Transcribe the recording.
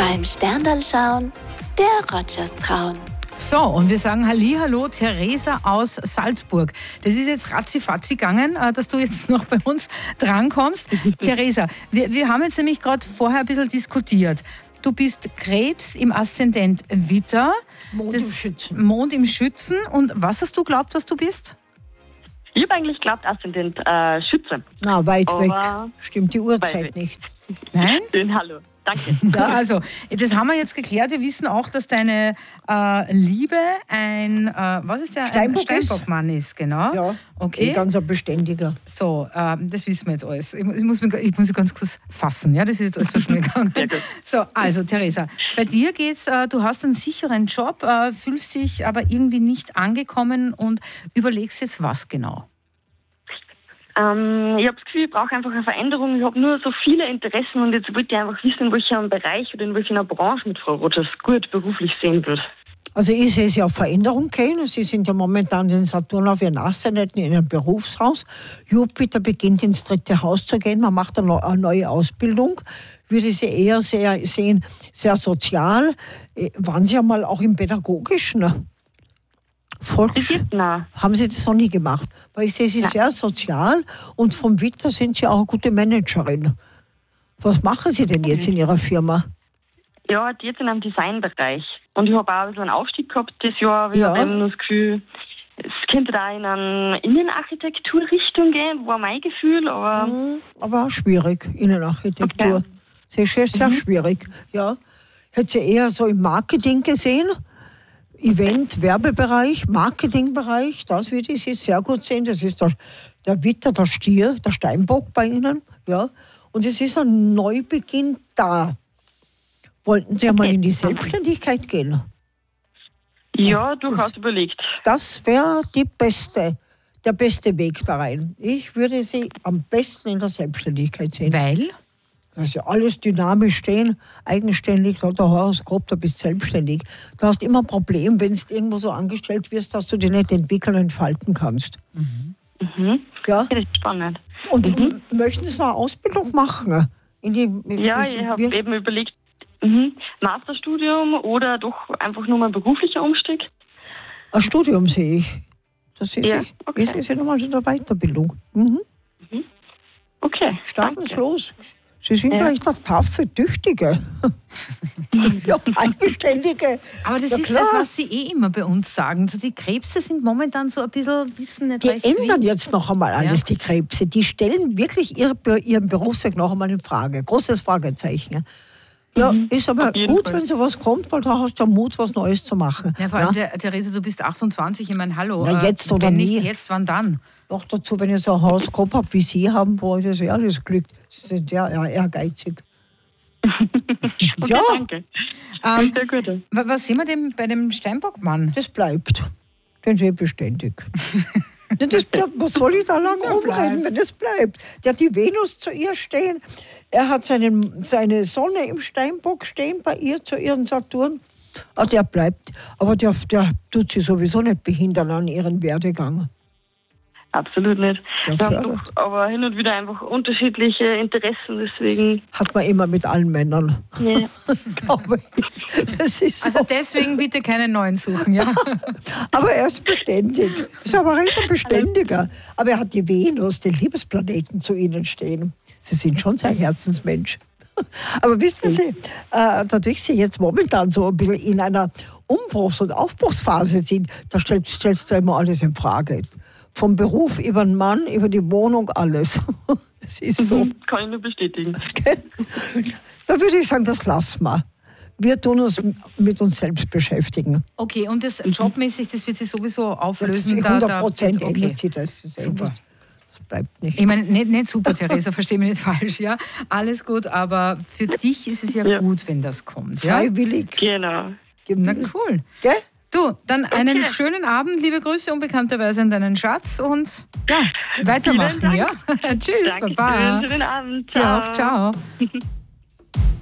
Beim Sterndal schauen, der Rogers trauen. So, und wir sagen Hallihallo, Theresa aus Salzburg. Das ist jetzt ratzifatzi gegangen, dass du jetzt noch bei uns drankommst. Theresa, wir haben jetzt nämlich gerade vorher ein bisschen diskutiert. Du bist Krebs im Aszendent Widder. Mond im Schützen. Und was hast du glaubt, was du bist? Ich habe eigentlich geglaubt, Aszendent Schütze. Na, weit Aber weg. Stimmt die Uhrzeit weg. nicht. Nein? Schön, hallo. Danke. Ja, also, das haben wir jetzt geklärt. Wir wissen auch, dass deine Liebe ein, was ist der? Steinbock ein Steinbockmann ist, genau. Ja, Okay. ganz ein beständiger. So, das wissen wir jetzt alles. Ich muss mich ganz kurz fassen, ja, das ist jetzt alles so schnell gegangen. Sehr gut. So, also Theresa, bei dir geht's, du hast einen sicheren Job, fühlst dich aber irgendwie nicht angekommen und überlegst jetzt was genau? Ich habe das Gefühl, ich brauche einfach eine Veränderung. Ich habe nur so viele Interessen und jetzt wollte ich einfach wissen, in welchem Bereich oder in welcher Branche mit Frau Rogers gut beruflich sehen wird. Also ich sehe Sie auf Veränderung gehen. Sie sind ja momentan den Saturn auf Ihren Aszendenten in einem Berufshaus. Jupiter beginnt ins 3. Haus zu gehen. Man macht eine neue Ausbildung. Würde Sie eher sehen, sehr sozial. Waren Sie ja mal auch im Pädagogischen? Nein. Haben Sie das noch nie gemacht? Weil ich sehe Sie sehr sozial und vom Witter sind Sie auch eine gute Managerin. Was machen Sie denn jetzt in Ihrer Firma? Ja, jetzt in einem Designbereich. Und ich habe auch ein bisschen einen Aufstieg gehabt das Jahr. Aber ich habe eben das Gefühl, es könnte da in eine Innenarchitekturrichtung gehen, war mein Gefühl. Aber auch schwierig, Innenarchitektur. Okay. Das ist sehr schwierig. Ja. Hätte Sie eher so im Marketing gesehen? Event, Werbebereich, Marketingbereich, das würde ich Sie sehr gut sehen. Das ist der Widder, der Stier, der Steinbock bei Ihnen. Ja. Und es ist ein Neubeginn da. Wollten Sie einmal in die Selbstständigkeit gehen? Ja, durchaus überlegt. Das wäre der beste Weg da rein. Ich würde Sie am besten in der Selbstständigkeit sehen. Weil? Also alles dynamisch stehen, eigenständig, da hat der Horoskop, da bist du selbstständig. Du hast immer ein Problem, wenn du irgendwo so angestellt wirst, dass du dich nicht entwickeln und entfalten kannst. Ja? Das ist spannend. Und möchten Sie noch eine Ausbildung machen? Ja, ich habe eben überlegt, Masterstudium oder doch einfach nur mal ein beruflicher Umstieg. Ein Studium sehe ich. Das ist Ja, okay. Ich sehe nochmal in der Weiterbildung. Okay, Starten Sie danke. los. Sie sind vielleicht eine taffe, tüchtige, ja, eigenständige. Aber das ist klar. das, was sie immer bei uns sagen. Also die Krebse sind momentan so ein bisschen, wissen nicht Die recht ändern wie. jetzt noch einmal alles, die Krebse. Die stellen wirklich ihren Berufsweg noch einmal in Frage. Großes Fragezeichen. Ja, ist aber auf jeden gut, Fall. wenn sowas kommt, weil da hast du ja Mut, was Neues zu machen. Ja, vor allem, Theresa, du bist 28, ich meine, hallo. Na, jetzt oder wenn nie. nicht jetzt, wann dann? Noch dazu, wenn ihr so ein Horoskop habt, wie Sie haben, wo das ja alles glückt. Sie sind ja ehrgeizig. Okay, Ja. danke. Sehr gut. Was sehen wir denn bei dem Steinbockmann? Das bleibt. Den sehe ich beständig. Was soll ich da lang rumreden, wenn das bleibt? Der hat die Venus zu ihr stehen. Er hat seine Sonne im Steinbock stehen bei ihr zu ihren Saturn. Der bleibt. Aber der tut sie sowieso nicht behindern an ihren Werdegang. Absolut nicht. Ja, Wir haben fördert. doch aber hin und wieder einfach unterschiedliche Interessen, deswegen. Hat man immer mit allen Männern. Ja. Glaube ich. Das ist Also so. deswegen bitte keinen neuen suchen, ja? Aber er ist beständig. Ist aber recht ein Beständiger. Aber er hat die Venus, den Liebesplaneten, zu ihnen stehen. Sie sind schon sein Herzensmensch. Aber wissen Sie, dadurch Sie jetzt momentan so ein bisschen in einer Umbruchs- und Aufbruchsphase sind, da stellst du immer alles in Frage. Vom Beruf über den Mann, über die Wohnung, alles. Das ist so. Kann ich nur bestätigen. Da würde ich sagen, das lassen wir. Wir tun uns mit uns selbst beschäftigen. Okay, und das jobmäßig, das wird sich sowieso auflösen. 100% okay. ändert sich das. Super. Das bleibt nicht. Ich meine, nicht super, Theresa, versteh mich nicht falsch, ja? Alles gut, aber für dich ist es ja gut, wenn das kommt, ja? Freiwillig. Genau. Na cool. Gell? Du, dann einen schönen Abend, liebe Grüße unbekannterweise an deinen Schatz und ja, weitermachen, Vielen ja? Tschüss, Danke Baba. schön. Schönen Abend. Dir auch, ciao.